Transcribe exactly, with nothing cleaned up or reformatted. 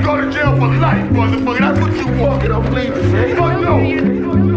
go to jail for life, motherfucker. That's what you want. Get up, leave. Fuck no.